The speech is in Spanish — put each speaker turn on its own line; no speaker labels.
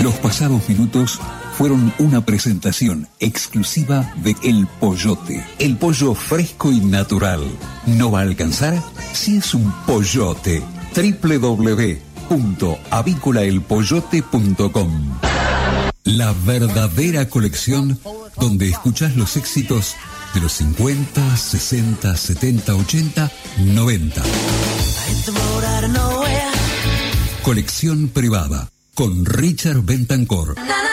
Los pasados minutos fueron una presentación exclusiva de El Pollote. El pollo fresco y natural. ¿No va a alcanzar? Si es un pollote. www.avícolaelpollote.com. La verdadera colección donde escuchás los éxitos de los 50, 60, 70, 80, 90. Colección privada con Richard Bentancor.